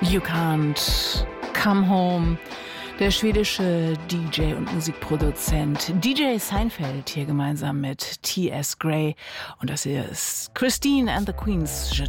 You Can't Come Home. Der schwedische DJ und Musikproduzent DJ Seinfeld hier gemeinsam mit T.S. Gray. Und das hier ist Christine and the Queens, Je